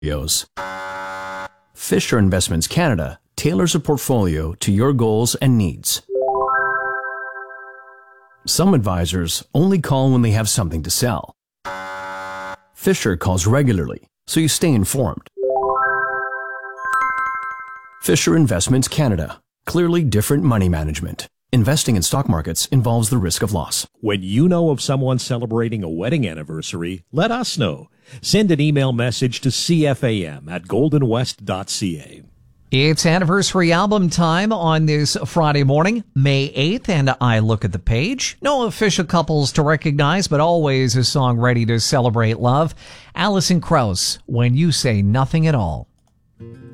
portfolios. Fisher Investments Canada tailors a portfolio to your goals and needs. Some advisors only call when they have something to sell. Fisher calls regularly, so you stay informed. Fisher Investments Canada. Clearly different money management. Investing in stock markets involves the risk of loss. When you know of someone celebrating a wedding anniversary, let us know. Send an email message to cfam@goldenwest.ca. It's anniversary album time on this Friday morning, May 8th, and I look at the page. No official couples to recognize, but always a song ready to celebrate love. Alison Krauss, When You Say Nothing at All.